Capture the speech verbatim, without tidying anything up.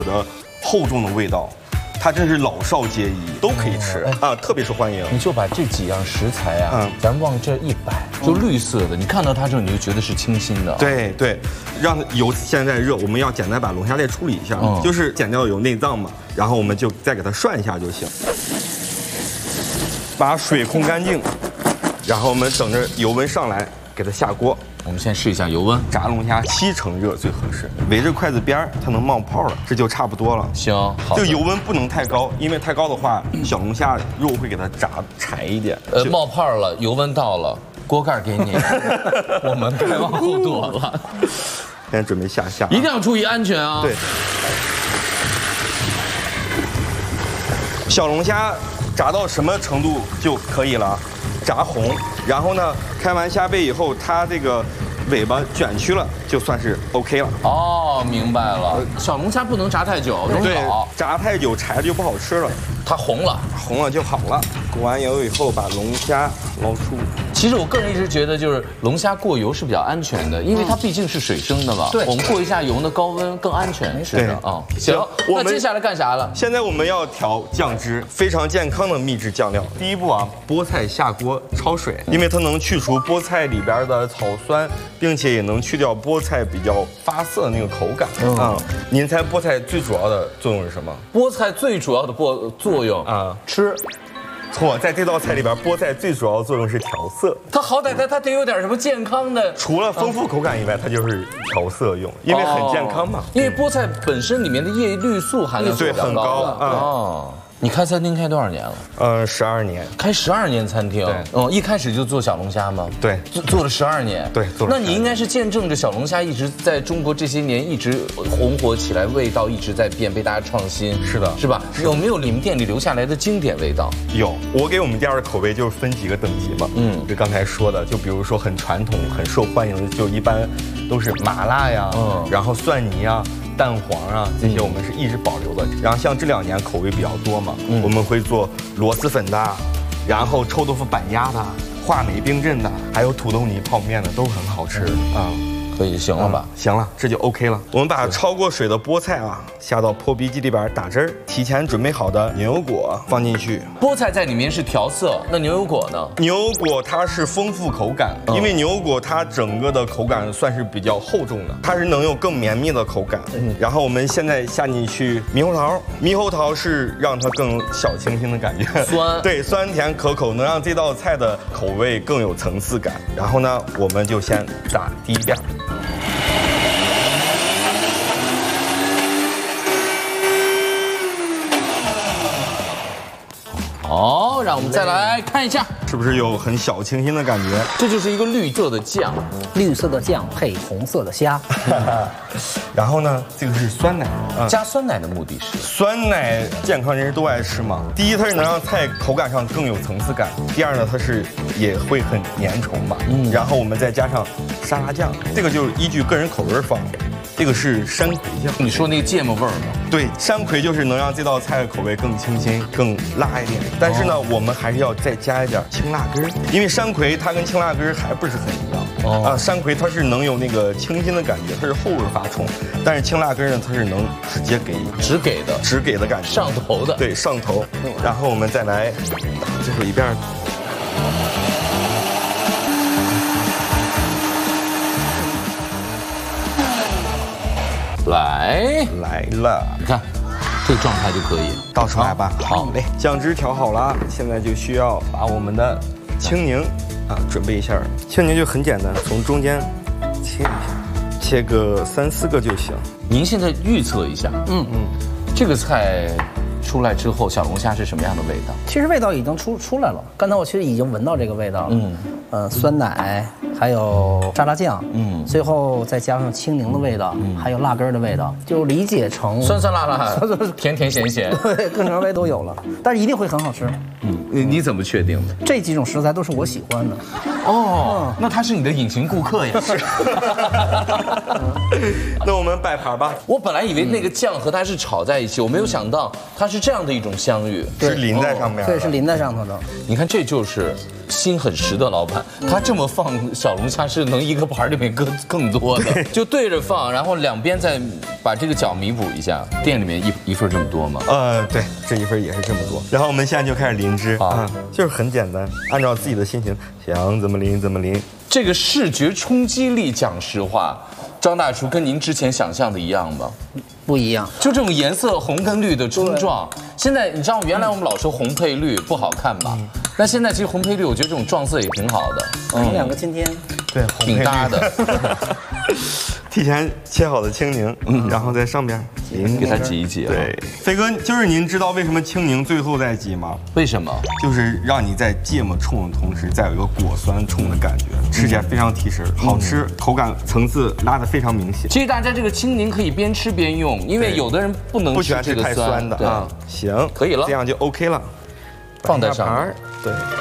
的厚重的味道。 它真是老少皆宜，都可以吃啊，特别受欢迎。 你就把这几样食材啊， 嗯咱往这一摆，就绿色的，你看到它之后你就觉得是清新的。 对对，让油现在热，我们要简单把龙虾再处理一下， 嗯就是剪掉有内脏嘛，然后我们就再给它涮一下就行。把水控干净，然后我们等着油温上来，给它下锅。 我们先试一下油温， 炸龙虾七成热最合适，围着筷子边儿它能冒泡了，这就差不多了。 行，好。 就油温不能太高，因为太高的话，小龙虾肉会给它炸柴一点。 呃，冒泡了，油温到了，锅盖给你，我们该往后躲了。 现在准备下虾， 一定要注意安全啊！ 对。小龙虾炸到什么程度就可以了？炸红，然后呢，开完虾背以后，它这个尾巴卷曲了，就算是 OK 了。 哦，明白了。小龙虾不能炸太久，容易老。 炸太久柴就不好吃了。 它红了， 红了就好了。过完油以后，把龙虾捞出。 其实我个人一直觉得，就是龙虾过油是比较安全的，因为它毕竟是水生的嘛。对，我们过一下油呢，高温更安全。是的啊。行，那接下来干啥了？ 现在我们要调酱汁，非常健康的秘制酱料。第一步啊，菠菜下锅焯水，因为它能去除菠菜里边的草酸，并且也能去掉菠菜比较发涩的那个口感。啊，您猜菠菜最主要的作用是什么？ 菠菜最主要的作作用啊，吃。 错，在这道菜里边，菠菜最主要的作用是调色。 它好歹它它得有点什么健康的， 除了丰富口感以外，它就是调色用，因为很健康嘛。 因为菠菜本身里面的叶绿素含量对很高啊。 哦，你开餐厅开多少年了？ 呃，十二年。开十二年餐厅。对。哦，一开始就做小龙虾吗？ 对， 做做了十二年。 对，做了。 那你应该是见证着小龙虾一直在中国这些年一直红火起来，味道一直在变，被大家创新。是的，是吧？有没有你们店里留下来的经典味道？有，我给我们店的口味就是分几个等级嘛。嗯，就刚才说的，就比如说很传统、很受欢迎的，就一般都是麻辣呀，嗯，然后蒜泥呀。 蛋黄啊，这些我们是一直保留的。然后像这两年口味比较多嘛，我们会做螺蛳粉的，然后臭豆腐板鸭的，话梅冰镇的，还有土豆泥泡面的，都很好吃啊。可以行了吧？行了，这就 OK 了。我们把焯过水的菠菜啊，下到破壁机里边打汁儿，提前准备好的牛油果放进去。菠菜在里面是调色，那牛油果呢？牛油果它是丰富口感，因为牛油果它整个的口感算是比较厚重的，它是能有更绵密的口感。然后我们现在下进去猕猴桃，猕猴桃是让它更小清新的感觉，酸，对，酸甜可口，能让这道菜的口味更有层次感。然后呢，我们就先炸第一遍。 好，让我们再来看一下，是不是有很小清新的感觉？这就是一个绿色的酱， 绿色的酱配红色的虾。 然后呢，这个是酸奶， 嗯、加酸奶的目的是酸奶，健康人士都爱吃嘛。第一，它是能让菜口感上更有层次感；第二呢，它是也会很粘稠嘛。嗯，然后我们再加上沙拉酱，这个就是依据个人口味放的。 这个是山葵酱，你说那个芥末味儿吗？对，山葵就是能让这道菜的口味更清新、更辣一点。但是呢，我们还是要再加一点青辣根儿，因为山葵它跟青辣根儿还不是很一样。哦啊，山葵它是能有那个清新的感觉，它是后味发冲，但是青辣根儿呢，它是能直接给只给的只给的感觉，上头的。对，上头。然后我们再来打最后一遍。 来来了，你看，这个状态就可以倒出来吧。好嘞，酱汁调好了，现在就需要把我们的青柠啊准备一下。青柠就很简单，从中间切一下，切个三四个就行。您现在预测一下，嗯嗯，这个菜出来之后，小龙虾是什么样的味道？ 其实味道已经出出来了，刚才我其实已经闻到这个味道了。嗯，呃，酸奶。 还有沙拉酱，嗯，最后再加上青柠的味道，嗯，还有辣根的味道，就理解成酸酸辣辣、甜甜咸咸， 对，各种味都有了，但是一定会很好吃。嗯。 你你怎么确定的？ 这几种食材都是我喜欢的。 哦，那他是你的隐形顾客呀。是。 那我们摆盘吧。 我本来以为那个酱和它是炒在一起，我没有想到它是这样的一种相遇， 是淋在上面。 对，是淋在上头的。 你看，这就是心很实的老板，他这么放小龙虾是能一个盘里面搁更多的，就对着放，然后两边再把这个角弥补一下。店里面一一份这么多吗？ 呃，对，这一份也是这么多。然后我们现在就开始淋汁啊，就是很简单，按照自己的心情想怎么淋怎么淋。 这个视觉冲击力，讲实话，张大厨跟您之前想象的一样吗？ 不一样， 就这种颜色红跟绿的冲撞。现在你知道，原来我们老说红配绿不好看嘛，那现在其实红配绿，我觉得这种撞色也挺好的。 嗯，两个今天对挺搭的。 提前切好的青柠，嗯，然后在上边淋，给它挤一挤。 对，飞哥，就是您知道为什么青柠最后再挤吗？ 为什么？ 就是让你在芥末冲的同时，再有一个果酸冲的感觉，吃起来非常提神，好吃，口感层次拉得非常明显。 其实大家这个青柠可以边吃边用，因为有的人不能不喜欢吃太酸的啊。行， 可以了， 这样就 OK 了。 放在上面， 对。